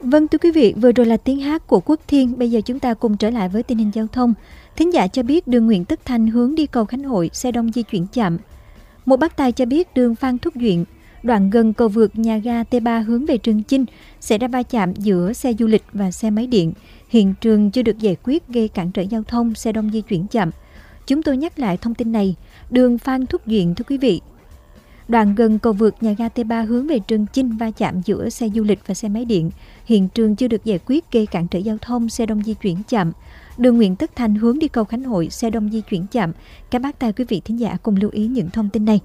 Vâng thưa quý vị, vừa rồi là tiếng hát của Quốc Thiên. Bây giờ chúng ta cùng trở lại với tình hình giao thông. Thính giả cho biết đường Nguyễn Tất Thành hướng đi cầu Khánh Hội, xe đông di chuyển chậm. Một bác tài cho biết đường Phan Thúc Duyện, đoạn gần cầu vượt nhà ga T3 hướng về Trường Chinh xảy ra va chạm giữa xe du lịch và xe máy điện. Hiện trường chưa được giải quyết gây cản trở giao thông, xe đông di chuyển chậm. Chúng tôi nhắc lại thông tin này, đường Phan Thúc Duyện thưa quý vị. Đoạn gần cầu vượt nhà ga T3 hướng về Trường Chinh va chạm giữa xe du lịch và xe máy điện. Hiện trường chưa được giải quyết gây cản trở giao thông, xe đông di chuyển chậm. Đường Nguyễn Tất Thành hướng đi cầu Khánh Hội, xe đông di chuyển chậm. Các bác tài quý vị thính giả cùng lưu ý những thông tin này.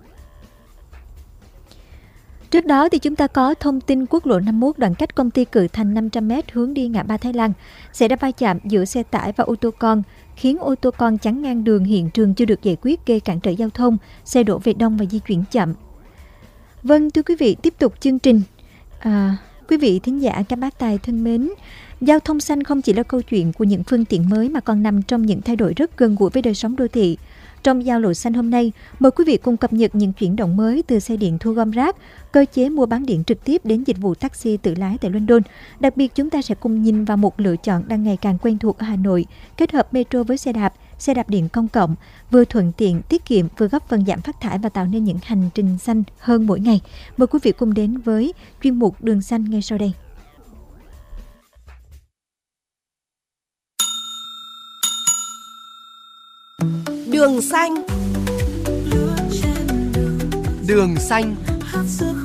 Trước đó thì chúng ta có thông tin quốc lộ 51 đoạn cách công ty Cự Thành 500m hướng đi ngã ba Thái Lan xảy ra va chạm giữa xe tải và ô tô con, khiến ô tô con chắn ngang đường. Hiện trường chưa được giải quyết gây cản trở giao thông, xe đổ về đông và di chuyển chậm. Vâng thưa quý vị, tiếp tục chương trình. Quý vị thính giả, các bác tài thân mến, giao thông xanh không chỉ là câu chuyện của những phương tiện mới mà còn nằm trong những thay đổi rất gần gũi với đời sống đô thị. Trong giao lộ xanh hôm nay, mời quý vị cùng cập nhật những chuyển động mới từ xe điện thu gom rác, cơ chế mua bán điện trực tiếp đến dịch vụ taxi tự lái tại London. Đặc biệt chúng ta sẽ cùng nhìn vào một lựa chọn đang ngày càng quen thuộc ở Hà Nội, kết hợp metro với xe đạp điện công cộng, vừa thuận tiện, tiết kiệm, vừa góp phần giảm phát thải và tạo nên những hành trình xanh hơn mỗi ngày. Mời quý vị cùng đến với chuyên mục Đường Xanh ngay sau đây. Đường xanh. Đường xanh.